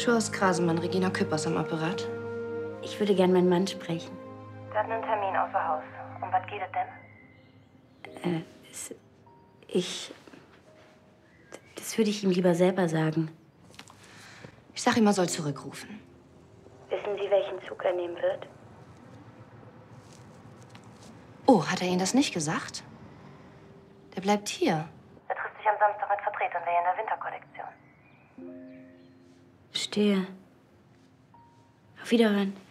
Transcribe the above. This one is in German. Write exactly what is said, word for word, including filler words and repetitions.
Schurs Krasenmann, Regina Küppers am Apparat. Ich würde gern meinen Mann sprechen. Der hat einen Termin außer Haus. Um was geht es denn? Äh, es, ich... Das würde ich ihm lieber selber sagen. Ich sag ihm, er soll zurückrufen. Wissen Sie, welchen Zug er nehmen wird? Oh, hat er Ihnen das nicht gesagt? Der bleibt hier. Er trifft sich am Samstag mit Vertretern der in der Winterkollektion. Verstehe. Auf Wiederhören.